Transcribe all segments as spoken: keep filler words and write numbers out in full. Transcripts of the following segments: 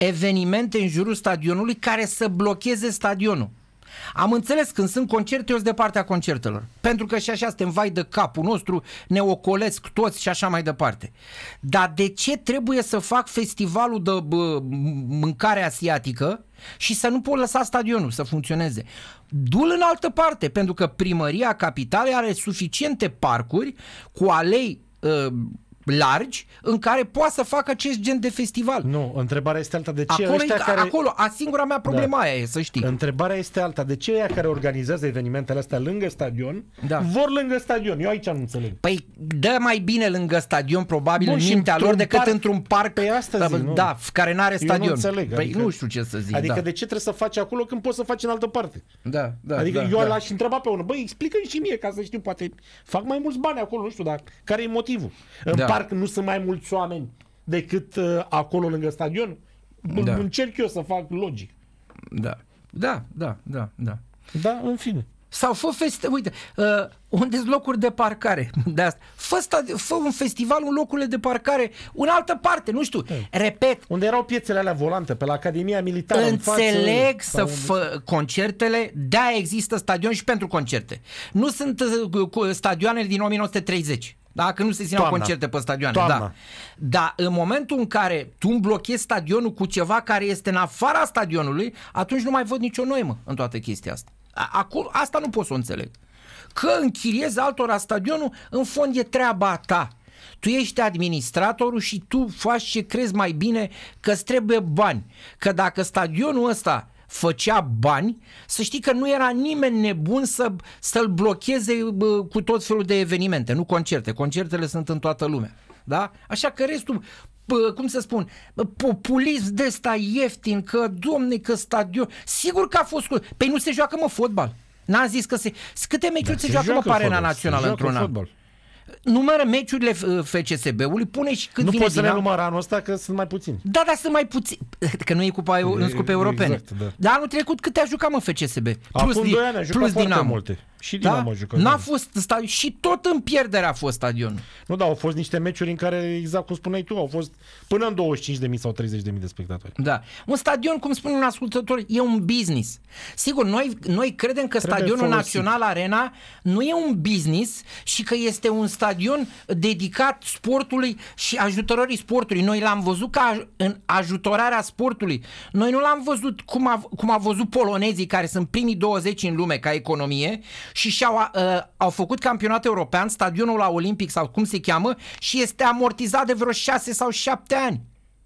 evenimente în jurul stadionului care să blocheze stadionul. Am înțeles, când sunt concerte, eu sunt de partea concertelor. Pentru că și așa suntem vai de capul nostru, ne ocolesc toți și așa mai departe. Dar de ce trebuie să fac festivalul de bă, mâncare asiatică și să nu pot lăsa stadionul să funcționeze? Du-l în altă parte, pentru că primăria capitalei are suficiente parcuri cu alei uh, largi în care poate să facă acest gen de festival. Nu, întrebarea este alta. De ce acolo, ăștia care... acolo, a singura mea problema da. aia e, să știi. Întrebarea este alta. De ce ăia care organizează evenimentele astea lângă stadion da. vor lângă stadion? Eu aici nu înțeleg. Păi dă mai bine lângă stadion probabil Bun, în mintea lor decât parc... într-un parc pe asta zic, nu? da, care n-are stadion. Eu nu înțeleg. Păi adică, nu știu ce să zic. Adică da. de ce trebuie să faci acolo când poți să faci în altă parte? Da, da, adică da, eu da. l-aș întreba pe unul. Băi, explică-mi și mie ca să știu, poate fac mai mulți bani acolo, nu știu, dar care e motivul? În da. parc nu sunt mai mulți oameni decât uh, acolo lângă stadion? Da. Încerc eu să fac logic. Da, da, da, da, da. Da, în fine. Sau fă feste, uite, uh, unde sunt locuri de parcare? De asta. Fă, stadi- fă un festival în locurile de parcare, în altă parte, nu știu. Hey. Repet. Unde erau piețele alea volante, pe la Academia Militară. Înțeleg în față, să fă concertele, de-aia există stadion și pentru concerte. Nu sunt uh, stadioanele din nouăsprezece treizeci. Da, că nu se țineau concerte pe stadioane. Da. Dar în momentul în care tu îmi blochezi stadionul cu ceva care este în afara stadionului, atunci nu mai văd nicio noimă în toată chestia asta. Acolo, asta nu pot să o înțeleg. Că închiriezi altora stadionul, în fond e treaba ta. Tu ești administratorul și tu faci ce crezi mai bine, că-ți trebuie bani. Că dacă stadionul ăsta făcea bani, să știi că nu era nimeni nebun să, să-l blocheze bă, cu tot felul de evenimente, nu concerte. Concertele sunt în toată lumea. Da? Așa că restul, bă, cum să spun, bă, populism de ăsta ieftin, că domne, că stadion, sigur că a fost, păi nu se joacă mă fotbal. N-am zis că se, câte meciuri se, se joacă mă pe Arena Națională într-un an? Numără meciurile F C S B-ului, pune și cât nu vine. Nu poți să ne numără anul ăsta că sunt mai puțini. Da, dar sunt mai puțini. Că nu e cupa, e, nu cupe europene. Exact, da. Dar anul trecut câte a jucat mă F C S B? Plus, Acum doi ani a jucat plus Dinamo. Multe. Și Dinamo da? a jucat. N-a fost stadion și tot în pierdere a fost stadionul. Nu, da, au fost niște meciuri în care, exact cum spuneai tu, au fost până în douăzeci și cinci de mii sau treizeci de mii de spectatori. Da. Un stadion, cum spune un ascultător, e un business. Sigur, noi, noi credem că Trebuie Stadionul folosit. Național Arena nu e un business și că este un stadion dedicat sportului și ajutorării sportului. Noi l-am văzut ca în ajutorarea sportului. Noi nu l-am văzut cum a, cum a văzut polonezii, care sunt primii douăzeci în lume ca economie și și-au uh, au făcut campionat european, stadionul la Olimpic sau cum se cheamă, și este amortizat de vreo șase sau șapte ani.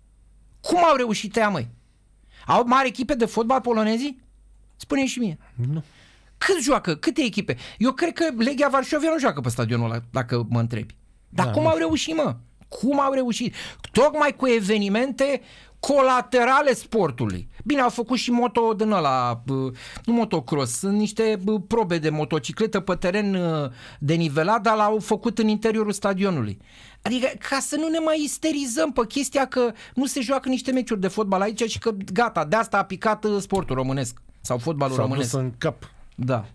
Cum au reușit ea, măi? Au mari echipe de fotbal polonezii? Spune-mi și mie. Nu. Cât joacă? Câte echipe? Eu cred că Legia Varșovia nu joacă pe stadionul ăla, dacă mă întrebi. Dar da, cum au reușit, mă? Cum au reușit? Tocmai cu evenimente colaterale sportului. Bine, au făcut și moto din ăla, nu motocross, sunt niște probe de motocicletă pe teren denivelat, dar l-au făcut în interiorul stadionului. Adică ca să nu ne mai isterizăm pe chestia că nu se joacă niște meciuri de fotbal aici și că gata, de asta a picat sportul românesc sau fotbalul S-a românesc. Dus în cap. Da.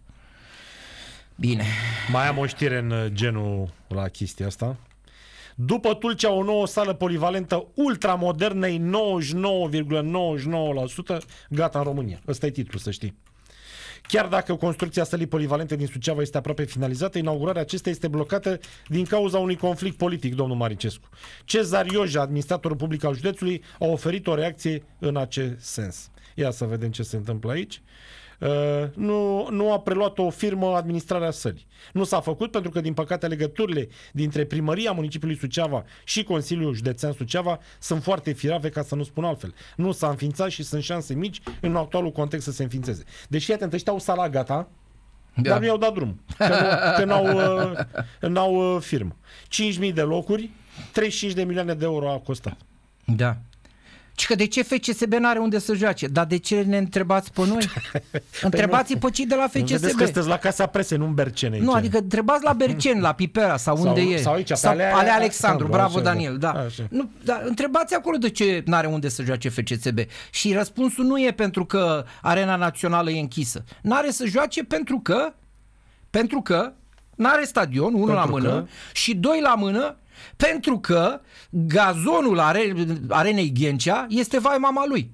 Bine. Mai am o știre în genul la chestia asta. După Tulcea, o nouă sală polivalentă ultramodernă, nouăzeci și nouă virgulă nouăzeci și nouă la sută gata în România. Ăsta e titlul, să știi. Chiar dacă construcția sălii polivalente din Suceava este aproape finalizată, inaugurarea acesteia este blocată din cauza unui conflict politic, domnul Maricescu. Cezar Ioja, administratorul public al județului, a oferit o reacție în acest sens. Ia să vedem ce se întâmplă aici. Uh, nu, nu a preluat o firmă administrarea sălii. Nu s-a făcut pentru că, din păcate, legăturile dintre primăria municipiului Suceava și Consiliul Județean Suceava sunt foarte firave, ca să nu spun altfel. Nu s-a înființat și sunt șanse mici în actualul context să se înființeze. Deși, atent, ăștia au sala gata, da. Dar nu i-au dat drum. Că, nu, că n-au, uh, n-au uh, firmă. cinci mii de locuri, treizeci și cinci de milioane de euro a costat. Da. Și că de ce F C S B n-are unde să joace? Dar de ce ne întrebați pe noi? Întrebați-i pe cei de la F C S B. Vedeți că sunteți la Casa Presei, nu în Berceni. Nu, adică întrebați la Berceni, la Pipera sau, sau unde e. Sau aici, sau ale, ale Alexandru, bravo așa, Daniel. Da. Așa. Nu, da, întrebați acolo de ce n-are unde să joace F C S B. Și răspunsul nu e pentru că Arena Națională e închisă. N-are să joace pentru că pentru că n-are stadion, unul la mână, că... și doi la mână, pentru că gazonul are, Arenei Ghencea este vai mama lui.